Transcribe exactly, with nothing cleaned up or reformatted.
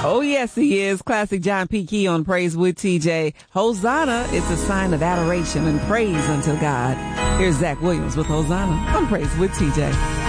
Oh, yes, he is. Classic John P. Key on Praise with T J. Hosanna, it's a sign of adoration and praise unto God. Here's Zach Williams with Hosanna on Praise with T J.